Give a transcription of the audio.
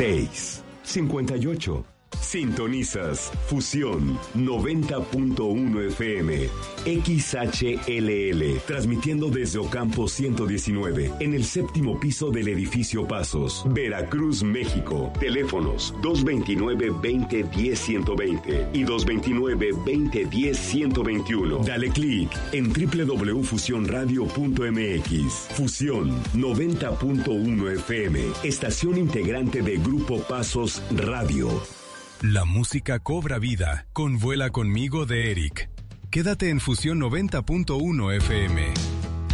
658. Sintonizas Fusión 90.1 FM XHLL, transmitiendo desde Ocampo 119, en el séptimo piso del edificio Pasos, Veracruz, México. Teléfonos 229-2010-120 y 229-2010-121. Dale clic en www.fusionradio.mx. Fusión 90.1 FM, estación integrante de Grupo Pasos Radio. La música cobra vida con Vuela Conmigo de Eric. Quédate en Fusión 90.1 FM.